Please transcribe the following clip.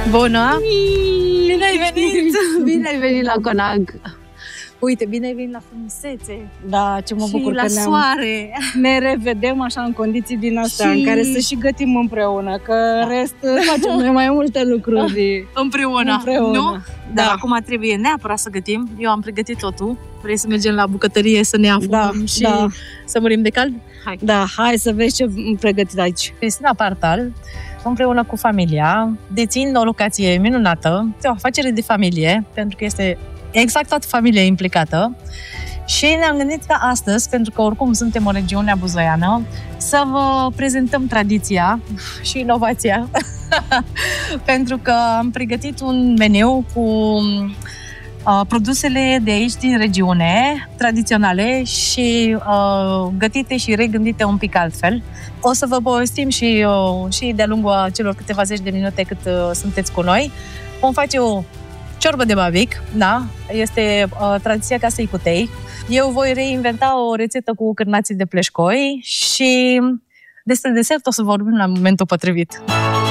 Bună! Bine ai venit! Bine ai venit la Conag! Uite, bine ai venit la frumusețe. Da, ce mă bucur și la soare. Ne revedem așa în condiții din astea în care să și gătim împreună, că rest facem noi mai multe lucruri împreună. Nu? Dar acum trebuie neapărat să gătim. Eu am pregătit totul. Vrei să mergem la bucătărie să ne aflăm și să murim de cald? Hai. Da, hai să vezi ce am pregătit aici. Cristina Partal, împreună cu familia, dețin o locație minunată, o afacere de familie, pentru că este exact toată familia implicată. Și ne-am gândit ca astăzi, pentru că oricum suntem o regiune buzoiană, să vă prezentăm tradiția și inovația. Pentru că am pregătit un meniu cu produsele de aici din regiune, tradiționale și gătite și regândite un pic altfel. O să vă povestim și de-a lungul celor câteva zeci de minute cât sunteți cu noi. Vom face o ciorbă de babic, da? Este tradiția casei Cutei. Eu voi reinventa o rețetă cu cârnații de pleșcoi și despre desert o să vorbim la momentul potrivit.